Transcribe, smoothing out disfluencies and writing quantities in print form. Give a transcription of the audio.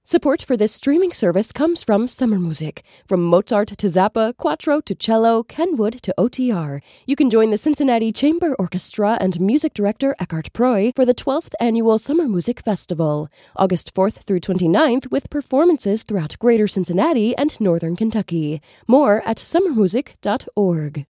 Support for this streaming service comes from Summer Music. From Mozart to Zappa, Quattro to cello, Kenwood to OTR. You can join the Cincinnati Chamber Orchestra and music director Eckhart Proy for the 12th Annual Summer Music Festival, August 4th through 29th, with performances throughout Greater Cincinnati and Northern Kentucky. More at summermusic.org.